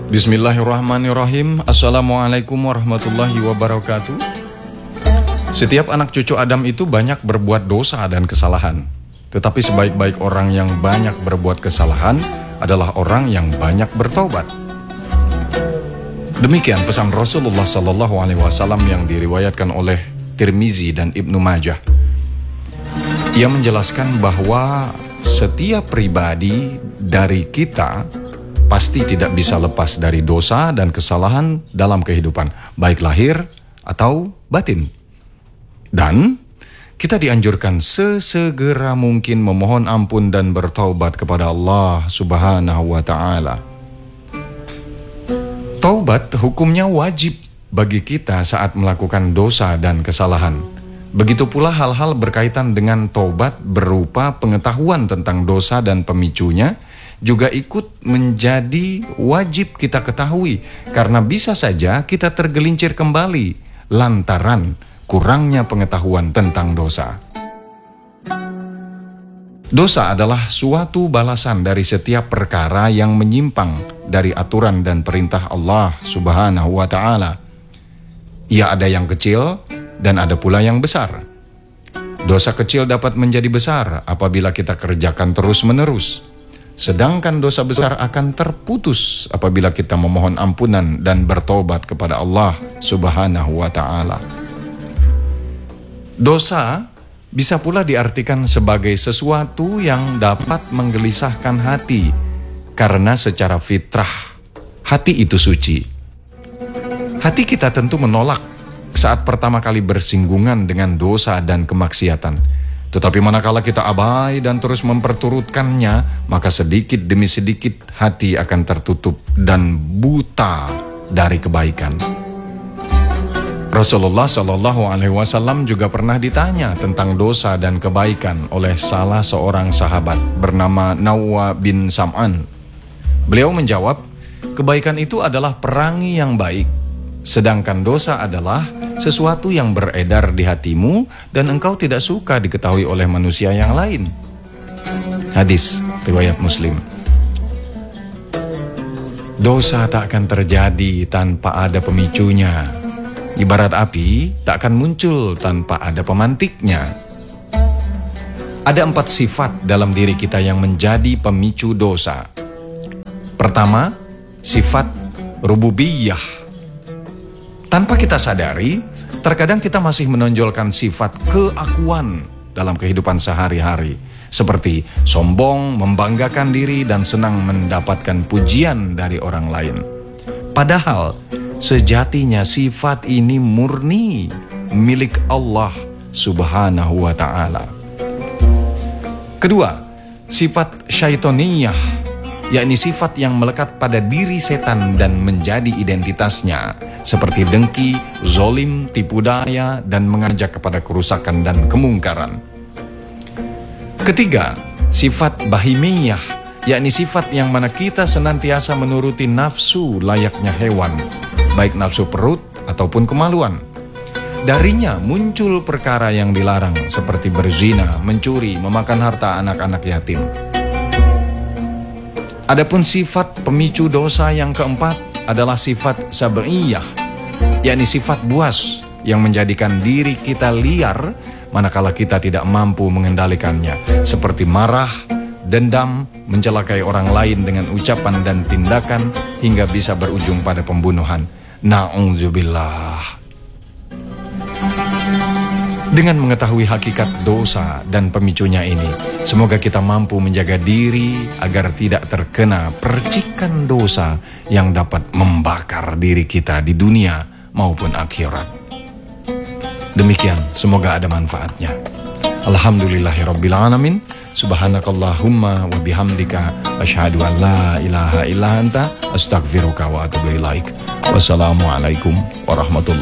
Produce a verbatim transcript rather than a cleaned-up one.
Bismillahirrahmanirrahim. Assalamualaikum warahmatullahi wabarakatuh. Setiap anak cucu Adam itu banyak berbuat dosa dan kesalahan. Tetapi sebaik-baik orang yang banyak berbuat kesalahan adalah orang yang banyak bertaubat. Demikian pesan Rasulullah Sallallahu Alaihi Wasallam yang diriwayatkan oleh Tirmizi dan Ibnu Majah. Ia menjelaskan bahwa setiap pribadi dari kita pasti tidak bisa lepas dari dosa dan kesalahan dalam kehidupan, baik lahir atau batin. Dan kita dianjurkan sesegera mungkin memohon ampun dan bertaubat kepada Allah Subhanahu wa Ta'ala. Taubat hukumnya wajib bagi kita saat melakukan dosa dan kesalahan. Begitu pula hal-hal berkaitan dengan taubat berupa pengetahuan tentang dosa dan pemicunya juga ikut menjadi wajib kita ketahui, karena bisa saja kita tergelincir kembali lantaran kurangnya pengetahuan tentang dosa. Dosa adalah suatu balasan dari setiap perkara yang menyimpang dari aturan dan perintah Allah Subhanahu wa Ta'ala. Ia ada yang kecil dan ada pula yang besar. Dosa kecil dapat menjadi besar apabila kita kerjakan terus-menerus. Sedangkan dosa besar akan terputus apabila kita memohon ampunan dan bertobat kepada Allah Subhanahu wa Ta'ala. Dosa bisa pula diartikan sebagai sesuatu yang dapat menggelisahkan hati, karena secara fitrah hati itu suci. Hati kita tentu menolak saat pertama kali bersinggungan dengan dosa dan kemaksiatan. Tetapi manakala kita abai dan terus memperturutkannya, maka sedikit demi sedikit hati akan tertutup dan buta dari kebaikan. Rasulullah Shallallahu Alaihi Wasallam juga pernah ditanya tentang dosa dan kebaikan oleh salah seorang sahabat bernama Nawwa bin Sam'an. Beliau menjawab, kebaikan itu adalah perangi yang baik, sedangkan dosa adalah sesuatu yang beredar di hatimu dan engkau tidak suka diketahui oleh manusia yang lain. Hadis riwayat Muslim. Dosa tak akan terjadi tanpa ada pemicunya. Ibarat api tak akan muncul tanpa ada pemantiknya. Ada empat sifat dalam diri kita yang menjadi pemicu dosa. Pertama, sifat rububiyah. Tanpa kita sadari, terkadang kita masih menonjolkan sifat keakuan dalam kehidupan sehari-hari, seperti sombong, membanggakan diri, dan senang mendapatkan pujian dari orang lain. Padahal, sejatinya sifat ini murni milik Allah Subhanahu wa Ta'ala. Kedua, sifat syaitoniyah, yakni sifat yang melekat pada diri setan dan menjadi identitasnya, seperti dengki, zolim, tipu daya, dan mengajak kepada kerusakan dan kemungkaran. Ketiga, sifat bahimiyah, yakni sifat yang mana kita senantiasa menuruti nafsu layaknya hewan, baik nafsu perut ataupun kemaluan. Darinya muncul perkara yang dilarang seperti berzina, mencuri, memakan harta anak-anak yatim. Adapun sifat pemicu dosa yang keempat adalah sifat sab'iyah, yakni sifat buas yang menjadikan diri kita liar manakala kita tidak mampu mengendalikannya, seperti marah, dendam, mencelakai orang lain dengan ucapan dan tindakan hingga bisa berujung pada pembunuhan. Na'udzubillah. Dengan mengetahui hakikat dosa dan pemicunya ini, semoga kita mampu menjaga diri agar tidak terkena percikan dosa yang dapat membakar diri kita di dunia maupun akhirat. Demikian, semoga ada manfaatnya. Alhamdulillahirabbil alamin. Subhanakallahumma wa bihamdika asyhadu an la ilaha illa anta astaghfiruka wa atubu ilaik. Wassalamualaikum warahmatullahi wabarakatuh.